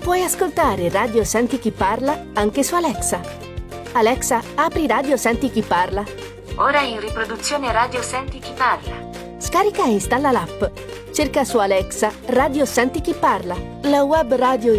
Puoi ascoltare Radio Senti Chi Parla anche su Alexa. Alexa, apri Radio Senti Chi Parla. Ora in riproduzione Radio Senti Chi Parla. Scarica e installa l'app. Cerca su Alexa Radio Senti Chi Parla, la web radio